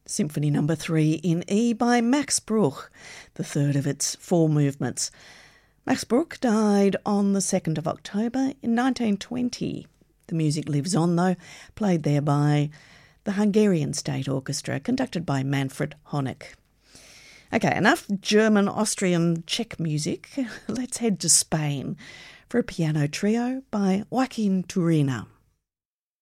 Symphony No. 3 in E by Max Bruch, the third of its 4 movements. Max Bruch died on the 2nd of October in 1920. The music lives on, though, played there by the Hungarian State Orchestra, conducted by Manfred Honeck. Okay, enough German, Austrian, Czech music. Let's head to Spain for a piano trio by Joaquin Turina.